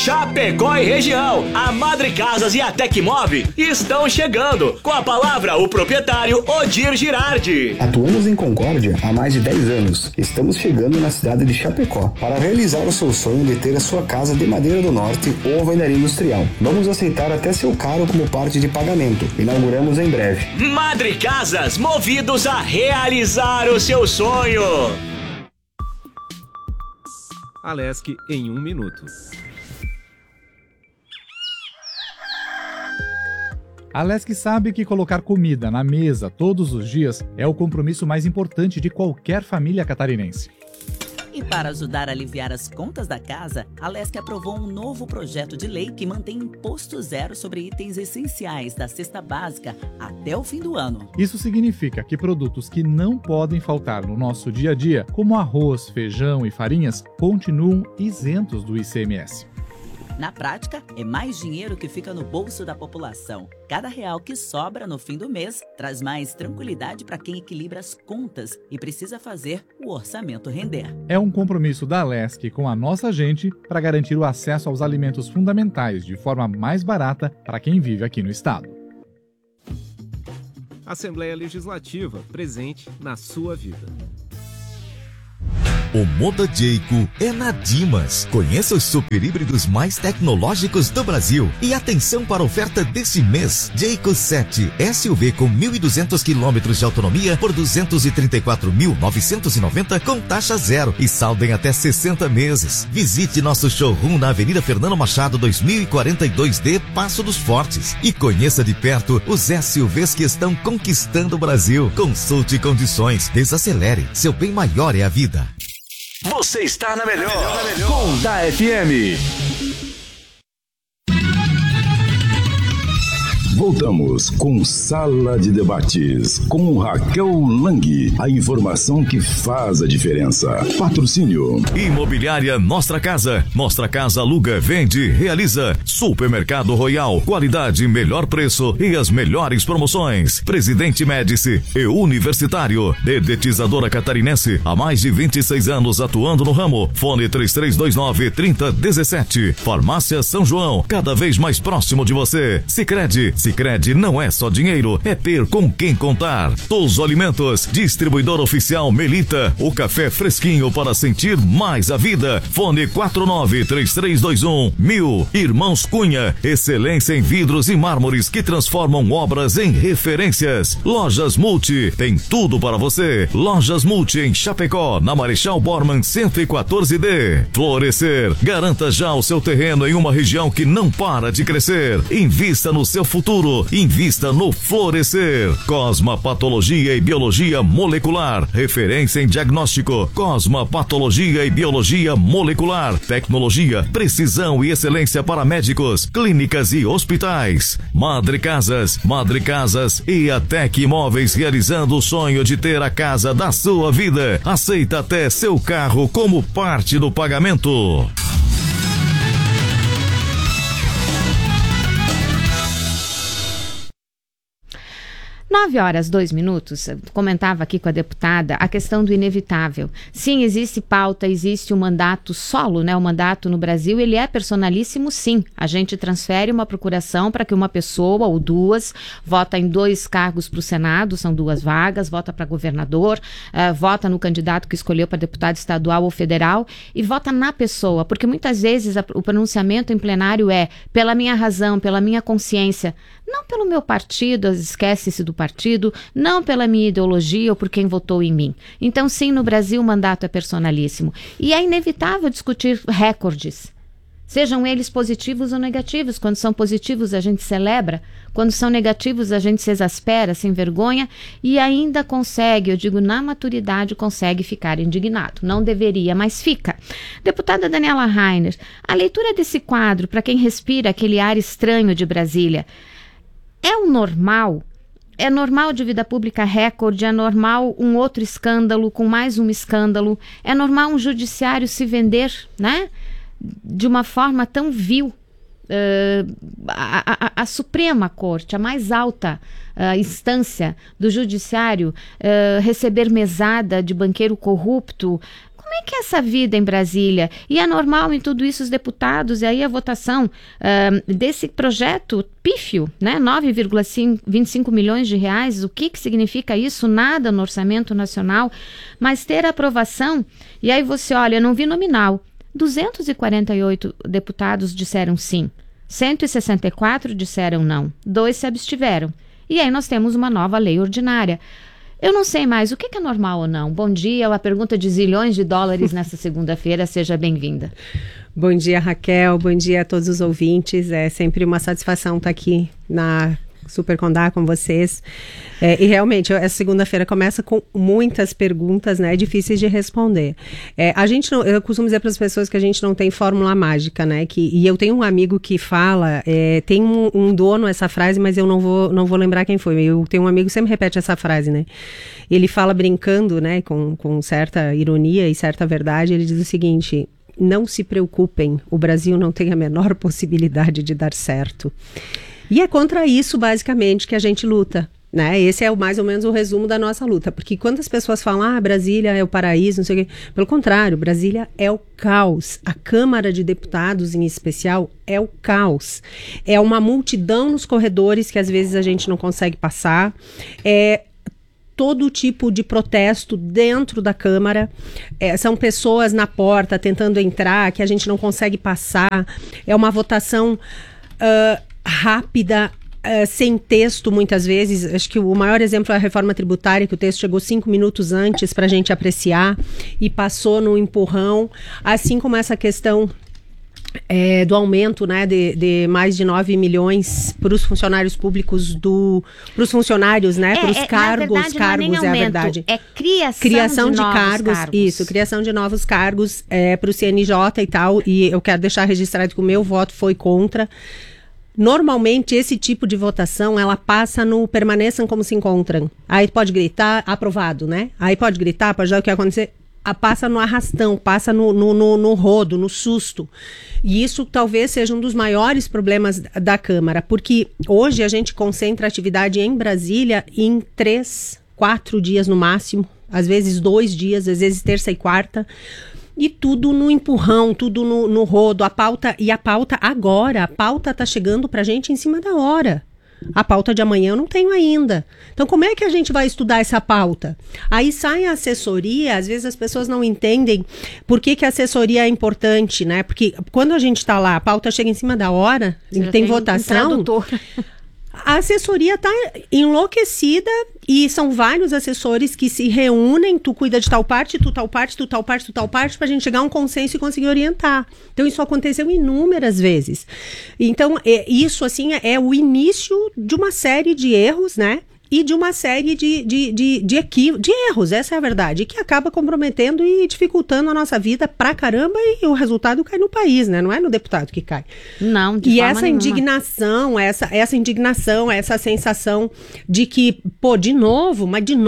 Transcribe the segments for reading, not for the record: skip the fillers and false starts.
Chapecó e região. A Madre Casas e a Tecmove estão chegando. Com a palavra, o proprietário Odir Girardi. Atuamos em Concórdia há mais de 10 anos. Estamos chegando na cidade de Chapecó para realizar o seu sonho de ter a sua casa de madeira do norte ou alvenaria industrial. Vamos aceitar até seu carro como parte de pagamento. Inauguramos em breve. Madre Casas, movidos a realizar o seu sonho. Alesc em 1 minuto. A Alesc sabe que colocar comida na mesa todos os dias é o compromisso mais importante de qualquer família catarinense. E para ajudar a aliviar as contas da casa, a Alesc aprovou um novo projeto de lei que mantém imposto zero sobre itens essenciais da cesta básica até o fim do ano. Isso significa que produtos que não podem faltar no nosso dia a dia, como arroz, feijão e farinhas, continuam isentos do ICMS. Na prática, é mais dinheiro que fica no bolso da população. Cada real que sobra no fim do mês traz mais tranquilidade para quem equilibra as contas e precisa fazer o orçamento render. É um compromisso da Alesc com a nossa gente para garantir o acesso aos alimentos fundamentais de forma mais barata para quem vive aqui no estado. Assembleia Legislativa, presente na sua vida. O Moda Jayco é na Dimas. Conheça os super híbridos mais tecnológicos do Brasil. E atenção para a oferta desse mês. Jayco 7 SUV com 1.200 km de autonomia por 234.990 com taxa zero e saldo em até 60 meses. Visite nosso showroom na Avenida Fernando Machado 2042D, Passo dos Fortes. E conheça de perto os SUVs que estão conquistando o Brasil. Consulte condições. Desacelere. Seu bem maior é a vida. Você está na melhor. Com da FM. Voltamos com Sala de Debates, com Raquel Lang. A informação que faz a diferença. Patrocínio. Imobiliária Nostra Casa. Nostra Casa aluga, vende, realiza. Supermercado Royal. Qualidade, melhor preço e as melhores promoções. Presidente Médici e Universitário. Dedetizadora Catarinense. Há mais de 26 anos atuando no ramo. Fone 3329-3017. Farmácia São João. Cada vez mais próximo de você. Sicredi. Sicredi não é só dinheiro, é ter com quem contar. Touso Alimentos, distribuidor oficial Melita, o café fresquinho para sentir mais a vida. Fone 493321-1000. Irmãos Cunha, excelência em vidros e mármores que transformam obras em referências. Lojas Multi, tem tudo para você. Lojas Multi em Chapecó, na Marechal Bormann 114D. Florescer, garanta já o seu terreno em uma região que não para de crescer. Invista no seu futuro. Invista no Florescer. Cosma Patologia e Biologia Molecular. Referência em diagnóstico. Cosma Patologia e Biologia Molecular. Tecnologia, precisão e excelência para médicos, clínicas e hospitais. Madre Casas e a Tec Imóveis, realizando o sonho de ter a casa da sua vida. Aceita até seu carro como parte do pagamento. 9h02. Comentava aqui com a deputada a questão do inevitável. Sim, existe pauta, existe o mandato solo, né? O mandato no Brasil, ele é personalíssimo, sim. A gente transfere uma procuração para que uma pessoa ou duas vota em 2 cargos para o Senado, são 2 vagas, vota para governador, vota no candidato que escolheu para deputado estadual ou federal e vota na pessoa, porque muitas vezes o pronunciamento em plenário é pela minha razão, pela minha consciência, não pelo meu partido, esquece-se do partido, não pela minha ideologia ou por quem votou em mim. Então, sim, no Brasil o mandato é personalíssimo. E é inevitável discutir recordes, sejam eles positivos ou negativos. Quando são positivos, a gente celebra. Quando são negativos, a gente se exaspera, se envergonha e ainda consegue, eu digo na maturidade, consegue ficar indignado. Não deveria, mas fica. Deputada Daniela Rainer, a leitura desse quadro, para quem respira aquele ar estranho de Brasília, é o normal? É normal de vida pública recorde? É normal um outro escândalo com mais um escândalo? É normal um judiciário se vender, né, de uma forma tão vil? A Suprema Corte, a mais alta instância do judiciário, receber mesada de banqueiro corrupto? Como como é que é essa vida em Brasília? E é normal em tudo isso os deputados, e aí a votação desse projeto pífio, né? 9,25 milhões de reais, o que significa isso? Nada no orçamento nacional, mas ter aprovação, e aí você olha, eu não vi nominal, 248 deputados disseram sim, 164 disseram não, 2 se abstiveram. E aí nós temos uma nova lei ordinária. Eu não sei mais o que é normal ou não. Bom dia, uma pergunta de zilhões de dólares nessa segunda-feira. Seja bem-vinda. Bom dia, Raquel. Bom dia a todos os ouvintes. É sempre uma satisfação estar aqui na Super Condá com vocês. E realmente, essa segunda-feira começa com muitas perguntas, né, difíceis de responder. A gente não, eu costumo dizer para as pessoas que a gente não tem fórmula mágica, né, e eu tenho um amigo que fala, tem um dono essa frase, mas eu não vou lembrar quem foi. Eu tenho um amigo que sempre repete essa frase, né. Ele fala brincando, né, com certa ironia e certa verdade, ele diz o seguinte: não se preocupem, o Brasil não tem a menor possibilidade de dar certo. E é contra isso, basicamente, que a gente luta, né? Esse é mais ou menos o resumo da nossa luta. Porque quando as pessoas falam, Brasília é o paraíso, não sei o quê. Pelo contrário, Brasília é o caos. A Câmara de Deputados, em especial, é o caos. É uma multidão nos corredores que às vezes a gente não consegue passar. Todo tipo de protesto dentro da Câmara, são pessoas na porta tentando entrar, que a gente não consegue passar. É uma votação rápida, sem texto muitas vezes. Acho que o maior exemplo é a reforma tributária, que o texto chegou 5 minutos antes para a gente apreciar e passou no empurrão, assim como essa questão do aumento, né, de mais de 9 milhões para os funcionários públicos, para os funcionários, né, para os cargos, é a verdade. É criação de cargos. Isso, criação de novos cargos para o CNJ e tal, e eu quero deixar registrado que o meu voto foi contra. Normalmente, esse tipo de votação, ela passa no permaneçam como se encontram. Aí pode gritar, aprovado, né? Aí pode gritar, pode dar o que acontecer. Passa no arrastão, passa no rodo, no susto. E isso talvez seja um dos maiores problemas da Câmara, porque hoje a gente concentra a atividade em Brasília em 3, 4 dias no máximo, às vezes 2 dias, às vezes terça e quarta. E tudo no empurrão, tudo no rodo, a pauta agora, a pauta está chegando para a gente em cima da hora. A pauta de amanhã eu não tenho ainda. Então, como é que a gente vai estudar essa pauta? Aí sai a assessoria, às vezes as pessoas não entendem por que a assessoria é importante, né? Porque quando a gente está lá, a pauta chega em cima da hora, tem votação... A assessoria está enlouquecida e são vários assessores que se reúnem, tu cuida de tal parte, tu tal parte, tu tal parte, tu tal parte, para a gente chegar a um consenso e conseguir orientar. Então, isso aconteceu inúmeras vezes. Então, isso, assim, é o início de uma série de erros, né? E de uma série de erros, essa é a verdade, que acaba comprometendo e dificultando a nossa vida pra caramba, e o resultado cai no país, né? Não é no deputado que cai. Não, de e forma essa nenhuma. indignação, essa indignação, essa sensação de que, de novo,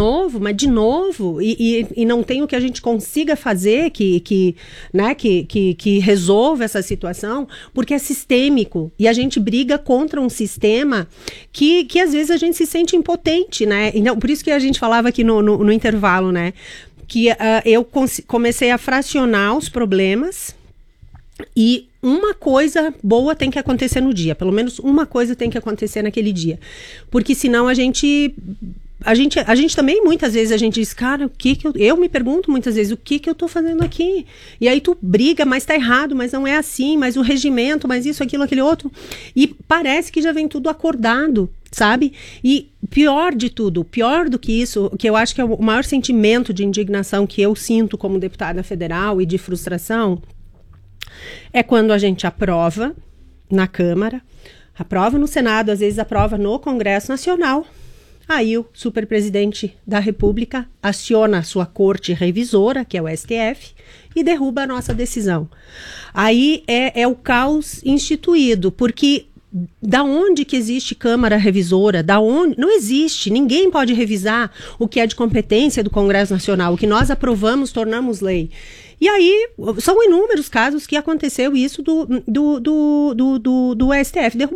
e não tem o que a gente consiga fazer que resolva essa situação, porque é sistêmico, e a gente briga contra um sistema que às vezes a gente se sente impotente, né? Então, por isso que a gente falava aqui no intervalo, né? Que eu comecei a fracionar os problemas e uma coisa boa tem que acontecer no dia. Pelo menos uma coisa tem que acontecer naquele dia. Porque senão a gente também, muitas vezes, a gente diz, cara, eu me pergunto muitas vezes, o que eu tô fazendo aqui? E aí tu briga, mas tá errado, mas não é assim, mas o regimento, mas isso, aquilo, aquele outro. E parece que já vem tudo acordado, sabe? E pior de tudo, pior do que isso, que eu acho que é o maior sentimento de indignação que eu sinto como deputada federal e de frustração, é quando a gente aprova na Câmara, aprova no Senado, às vezes aprova no Congresso Nacional. Aí o superpresidente da República aciona a sua corte revisora, que é o STF, e derruba a nossa decisão. Aí é o caos instituído, porque da onde que existe Câmara Revisora? Da onde? Não existe, ninguém pode revisar o que é de competência do Congresso Nacional, o que nós aprovamos, tornamos lei. E aí, são inúmeros casos que aconteceu isso do STF derrubar.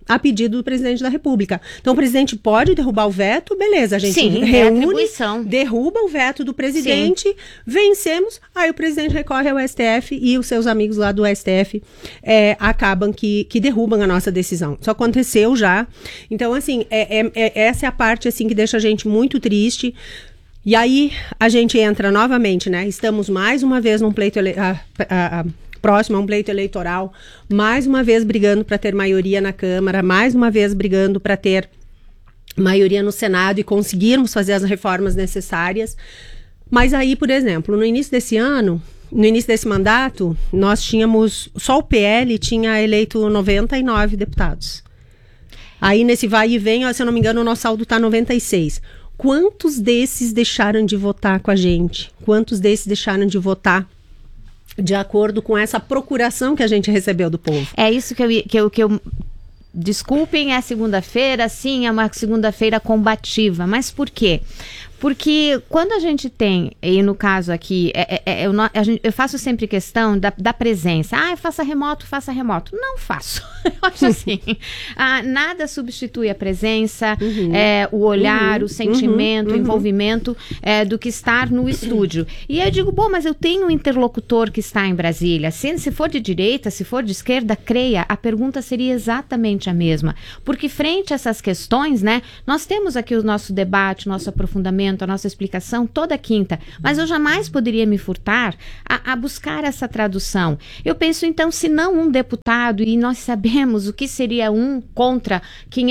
a pedido do presidente da República. Então, o presidente pode derrubar o veto, beleza, a gente reúne, derruba o veto do presidente, vencemos, aí o presidente recorre ao STF e os seus amigos lá do STF acabam que derrubam a nossa decisão. Isso aconteceu já. Então, assim, essa é a parte assim, que deixa a gente muito triste. E aí, a gente entra novamente, né? Estamos mais uma vez num pleito próximo a um pleito eleitoral, mais uma vez brigando para ter maioria na Câmara, mais uma vez brigando para ter maioria no Senado e conseguirmos fazer as reformas necessárias. Mas aí, por exemplo, no início desse ano, no início desse mandato, nós tínhamos, só o PL tinha eleito 99 deputados. Aí nesse vai e vem, se eu não me engano, o nosso saldo está 96. Quantos desses deixaram de votar com a gente? Quantos desses deixaram de votar de acordo com essa procuração que a gente recebeu do povo? É isso que eu desculpem, é segunda-feira, sim, é uma segunda-feira combativa. Mas por quê? Porque quando a gente tem, e no caso aqui, eu faço sempre questão da presença. Faça remoto. Não faço. Eu acho assim, nada substitui a presença, o olhar, o sentimento, o envolvimento do que estar no estúdio. E eu digo, mas eu tenho um interlocutor que está em Brasília. Se for de direita, se for de esquerda, creia, a pergunta seria exatamente a mesma. Porque frente a essas questões, né, nós temos aqui o nosso debate, o nosso aprofundamento, a nossa explicação toda quinta, mas eu jamais poderia me furtar a buscar essa tradução. Eu penso, então, se não um deputado, e nós sabemos o que seria um contra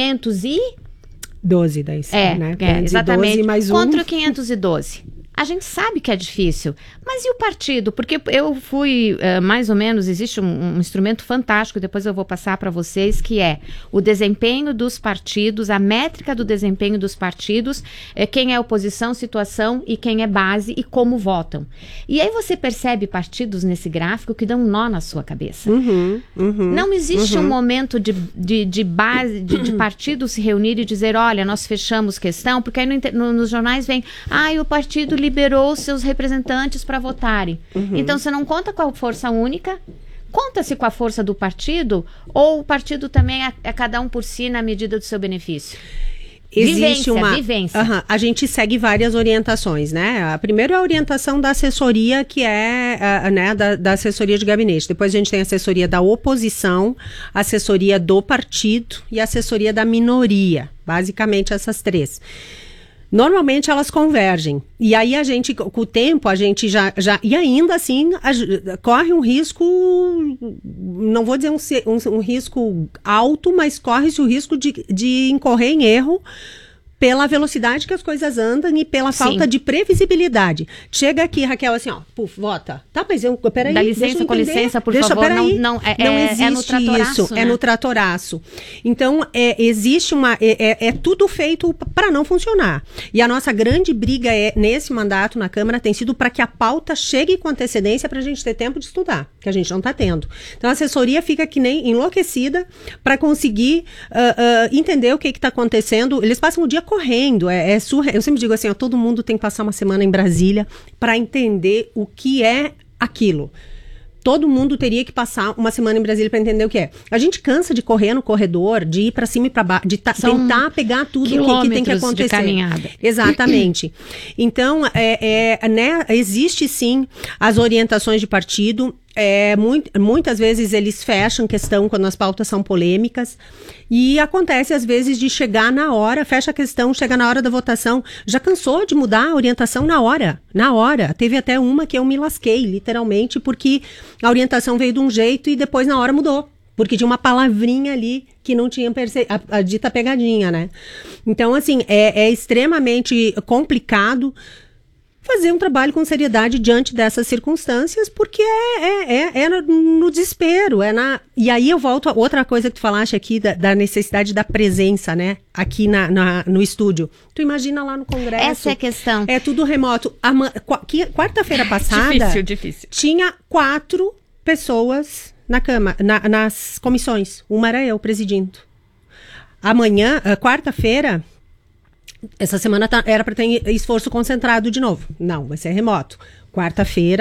512, daí, né? 512 exatamente, mais contra 512. A gente sabe que é difícil, mas e o partido? Porque eu fui, mais ou menos, existe um instrumento fantástico, depois eu vou passar para vocês, que é o desempenho dos partidos, a métrica do desempenho dos partidos, quem é oposição, situação e quem é base e como votam. E aí você percebe partidos nesse gráfico que dão um nó na sua cabeça. Não existe um momento de base, de partido se reunir e dizer, olha, nós fechamos questão, porque aí nos jornais vem, o partido liberou seus representantes para votarem. Então, você não conta com a força única, conta-se com a força do partido, ou o partido também é cada um por si na medida do seu benefício? Existe vivência. A gente segue várias orientações, né? A primeira é a orientação da assessoria, que é da assessoria de gabinete. Depois a gente tem a assessoria da oposição, a assessoria do partido e a assessoria da minoria. Basicamente essas três. Normalmente elas convergem. E aí a gente, com o tempo, a gente já e ainda assim, corre um risco, não vou dizer um risco alto, mas corre-se o risco de incorrer em erro pela velocidade que as coisas andam e pela falta de previsibilidade. Chega aqui, Raquel, assim, vota. Tá, mas peraí, dá licença, com licença, por favor. Peraí. Não existe no tratoraço, isso, né? É no tratoraço. Então, existe é tudo feito para não funcionar. E a nossa grande briga nesse mandato na Câmara tem sido para que a pauta chegue com antecedência para a gente ter tempo de estudar, que a gente não está tendo. Então, a assessoria fica que nem enlouquecida para conseguir entender o que está acontecendo. Eles passam o dia correndo, surreal. Eu sempre digo assim, todo mundo tem que passar uma semana em Brasília para entender o que é aquilo. Todo mundo teria que passar uma semana em Brasília para entender o que é. A gente cansa de correr no corredor, de ir para cima e para baixo, de tentar pegar tudo o que tem que acontecer. De caminhada. Exatamente. Então, existe sim as orientações de partido. Muitas vezes eles fecham questão quando as pautas são polêmicas, e acontece às vezes de chegar na hora, fecha a questão, chega na hora da votação, já cansou de mudar a orientação na hora. Teve até uma que eu me lasquei, literalmente, porque a orientação veio de um jeito e depois na hora mudou, porque tinha uma palavrinha ali que não tinha a dita pegadinha, né? Então, assim, é extremamente complicado fazer um trabalho com seriedade diante dessas circunstâncias, porque é no desespero, e aí eu volto a outra coisa que tu falaste aqui, da necessidade da presença, né, aqui no estúdio. Tu imagina lá no Congresso. Essa é a questão. É tudo remoto. Quarta-feira passada, difícil. Tinha 4 pessoas na Câmara, nas comissões. Uma era eu presidindo. Amanhã, quarta-feira, essa semana era para ter esforço concentrado de novo. Não, vai ser remoto. Quarta-feira,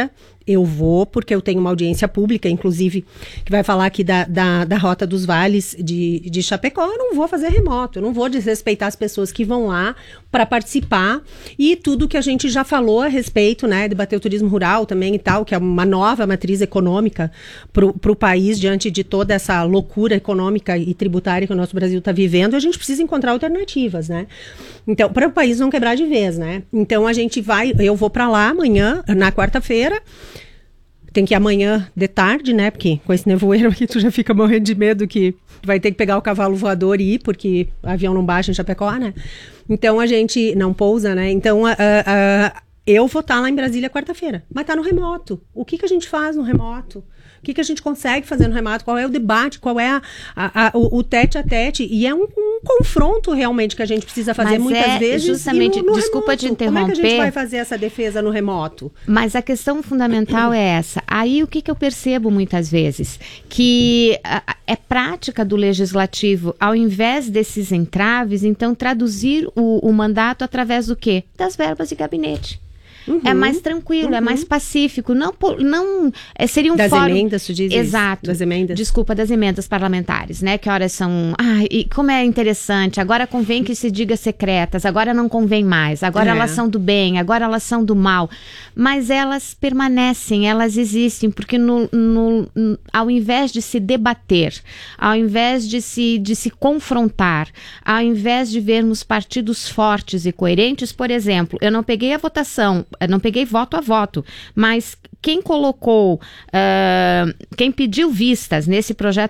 Eu vou porque eu tenho uma audiência pública, inclusive, que vai falar aqui da Rota dos Vales de Chapecó. Eu não vou fazer remoto, eu não vou desrespeitar as pessoas que vão lá para participar, e tudo que a gente já falou a respeito, né, debater o turismo rural também e tal, que é uma nova matriz econômica para o país, diante de toda essa loucura econômica e tributária que o nosso Brasil está vivendo. A gente precisa encontrar alternativas, né? Então, para o país não quebrar de vez, né? Então, eu vou para lá amanhã, na quarta-feira. Tem que ir amanhã de tarde, né? Porque com esse nevoeiro aqui tu já fica morrendo de medo que vai ter que pegar o cavalo voador e ir, porque o avião não baixa em Chapecó, né? Então a gente não pousa, né? Então eu vou estar lá em Brasília quarta-feira, mas tá no remoto. O que a gente faz no remoto? O que a gente consegue fazer no remoto? Qual é o debate? Qual é o tete a tete? E é um confronto realmente que a gente precisa fazer muitas vezes. Justamente, no desculpa remoto. te interromper. Como é que a gente vai fazer essa defesa no remoto? Mas a questão fundamental é essa. Aí o que eu percebo muitas vezes? Que é prática do legislativo, ao invés desses entraves, então traduzir o mandato através do quê? Das verbas de gabinete. É mais tranquilo, é mais pacífico. Seria um das fórum... emendas, tu diz? Exato. Das emendas. Desculpa, das emendas parlamentares, né? Que horas são... e como é interessante. Agora convém que se diga secretas, agora não convém mais. Agora elas são do bem, agora elas são do mal. Mas elas permanecem, elas existem, porque ao invés de se debater, ao invés de se confrontar, ao invés de vermos partidos fortes e coerentes, por exemplo, eu não peguei a votação, não peguei voto a voto, mas quem colocou, quem pediu vistas nesse projeto